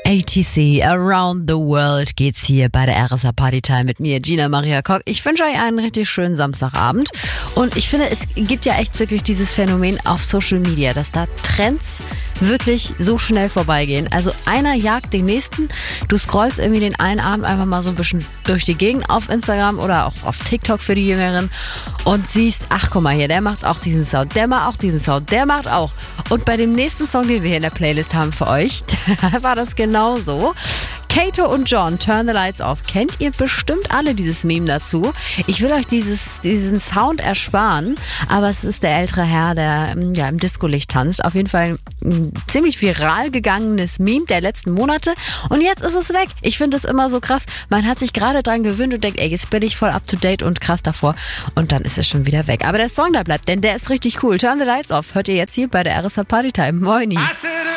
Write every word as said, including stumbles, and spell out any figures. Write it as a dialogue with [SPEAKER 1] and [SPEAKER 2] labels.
[SPEAKER 1] A T C, Around the World geht's hier bei der R S A Partytime mit mir, Gina Maria Koch. Ich wünsche euch einen richtig schönen Samstagabend und ich finde, es gibt ja echt wirklich dieses Phänomen auf Social Media, dass da Trends wirklich so schnell vorbeigehen. Also einer jagt den nächsten, du scrollst irgendwie den einen Abend einfach mal so ein bisschen durch die Gegend auf Instagram oder auch auf TikTok für die Jüngeren und siehst, ach guck mal hier, der macht auch diesen Sound, der macht auch diesen Sound, der macht auch. Und bei dem nächsten Song, den wir hier in der Playlist haben für euch, war das genauso. Kato und John, Turn the Lights Off. Kennt ihr bestimmt alle dieses Meme dazu. Ich will euch dieses, diesen Sound ersparen, aber es ist der ältere Herr, der ja, im Disco-Licht tanzt. Auf jeden Fall ein ziemlich viral gegangenes Meme der letzten Monate und jetzt ist es weg. Ich finde das immer so krass. Man hat sich gerade dran gewöhnt und denkt, ey, jetzt bin ich voll up to date und krass davor und dann ist es schon wieder weg. Aber der Song da bleibt, denn der ist richtig cool. Turn the Lights Off hört ihr jetzt hier bei der R S A Partytime. Moini.